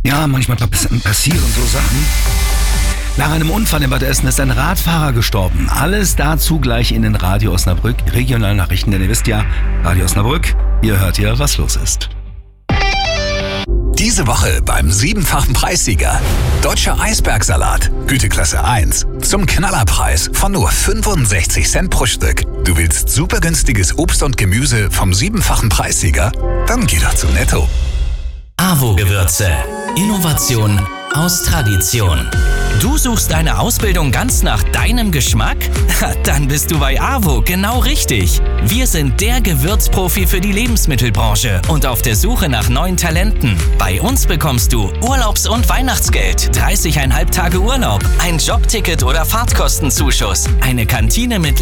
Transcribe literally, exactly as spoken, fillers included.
Ja, manchmal passieren so Sachen. Nach einem Unfall in Bad Essen ist ein Radfahrer gestorben. Alles dazu gleich in den Radio Osnabrück Regionalnachrichten, denn ihr wisst ja, Radio Osnabrück, ihr hört hier, was los ist. Diese Woche beim siebenfachen Preissieger. Deutscher Eisbergsalat, Güteklasse eins. Zum Knallerpreis von nur fünfundsechzig Cent pro Stück. Du willst super günstiges Obst und Gemüse vom siebenfachen Preissieger? Dann geh doch zu Netto. AWO-Gewürze. Innovation aus Tradition. Du suchst eine Ausbildung ganz nach deinem Geschmack? Dann bist du bei AWO genau richtig. Wir sind der Gewürzprofi für die Lebensmittelbranche und auf der Suche nach neuen Talenten. Bei uns bekommst du Urlaubs- und Weihnachtsgeld, dreißig Komma fünf Tage Urlaub, ein Jobticket oder Fahrtkostenzuschuss, eine Kantine mit